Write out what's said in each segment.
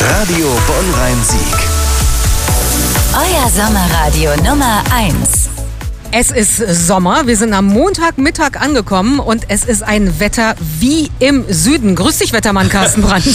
Radio Bonn-Rhein-Sieg. Euer Sommerradio Nummer 1. Es ist Sommer, wir sind am Montagmittag angekommen und es ist ein Wetter wie im Süden. Grüß dich, Wettermann Carsten Brandt.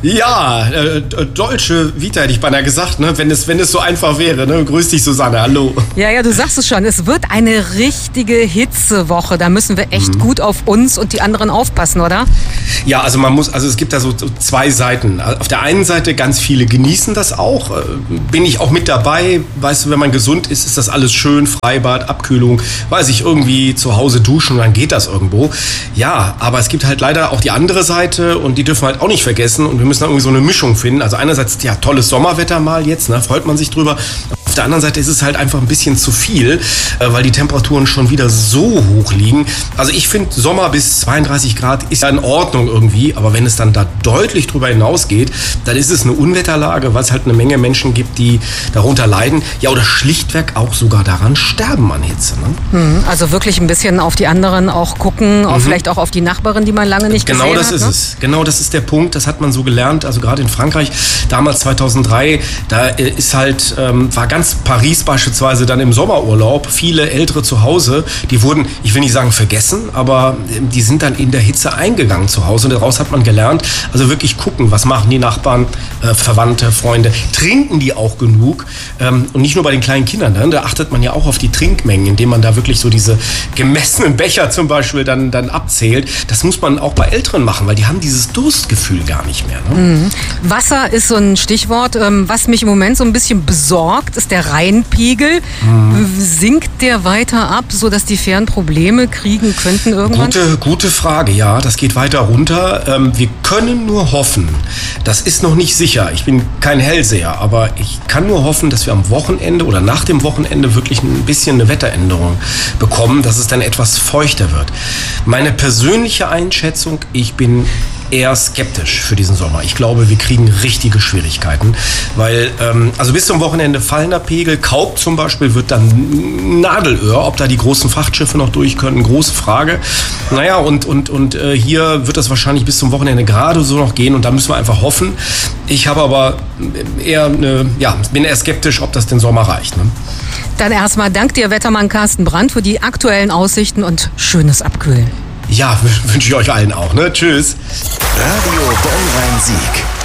Ja, deutsche Vita hätte ich beinahe gesagt, ne? Wenn es so einfach wäre. Ne? Grüß dich, Susanne, hallo. Ja, du sagst es schon, es wird eine richtige Hitzewoche. Da müssen wir echt gut auf uns und die anderen aufpassen, oder? Ja, also es gibt da so zwei Seiten. Auf der einen Seite, ganz viele genießen das auch. Bin ich auch mit dabei. Weißt du, wenn man gesund ist, ist das alles schön. Freibad, Abkühlung, weiß ich, irgendwie zu Hause duschen und dann geht das irgendwo. Ja, aber es gibt halt leider auch die andere Seite und die dürfen wir halt auch nicht vergessen. Und wir müssen da irgendwie so eine Mischung finden. Also einerseits, ja, tolles Sommerwetter mal jetzt, ne, freut man sich drüber. Auf der anderen Seite ist es halt einfach ein bisschen zu viel, weil die Temperaturen schon wieder so hoch liegen. Also ich finde, Sommer bis 32 Grad ist ja in Ordnung irgendwie, aber wenn es dann da deutlich drüber hinausgeht, dann ist es eine Unwetterlage, weil es halt eine Menge Menschen gibt, die darunter leiden. Ja, oder schlichtweg auch sogar daran sterben an Hitze. Ne? Also wirklich ein bisschen auf die anderen auch gucken, vielleicht auch auf die Nachbarin, die man lange nicht gesehen hat. Genau das ist es. Genau das ist der Punkt. Das hat man so gelernt. Also gerade in Frankreich, damals 2003, da ist halt, war ganz Paris beispielsweise dann im Sommerurlaub, viele Ältere zu Hause, die wurden, ich will nicht sagen vergessen, aber die sind dann in der Hitze eingegangen zu Hause und daraus hat man gelernt, also wirklich gucken, was machen die Nachbarn, Verwandte, Freunde, trinken die auch genug und nicht nur bei den kleinen Kindern, ne? Da achtet man ja auch auf die Trinkmengen, indem man da wirklich so diese gemessenen Becher zum Beispiel dann abzählt. Das muss man auch bei Älteren machen, weil die haben dieses Durstgefühl gar nicht mehr. Ne? Wasser ist so ein Stichwort, was mich im Moment so ein bisschen besorgt, ist der Rheinpegel. Sinkt der weiter ab, sodass die Fähren Probleme kriegen könnten irgendwann? Gute Frage, ja. Das geht weiter runter. Wir können nur hoffen, das ist noch nicht sicher. Ich bin kein Hellseher, aber ich kann nur hoffen, dass wir am Wochenende oder nach dem Wochenende wirklich ein bisschen eine Wetteränderung bekommen, dass es dann etwas feuchter wird. Meine persönliche Einschätzung, ich bin eher skeptisch für diesen Sommer. Ich glaube, wir kriegen richtige Schwierigkeiten, weil also bis zum Wochenende fallender Pegel, Kaub zum Beispiel wird dann Nadelöhr, ob da die großen Frachtschiffe noch durch können, große Frage. Naja, und hier wird das wahrscheinlich bis zum Wochenende gerade so noch gehen und da müssen wir einfach hoffen. Ich habe aber bin eher skeptisch, ob das den Sommer reicht. Ne? Dann erstmal Dank dir, Wettermann Carsten Brandt, für die aktuellen Aussichten und schönes Abkühlen. Ja, wünsche ich euch allen auch. Ne? Tschüss. Radio Bonn-Rhein-Sieg.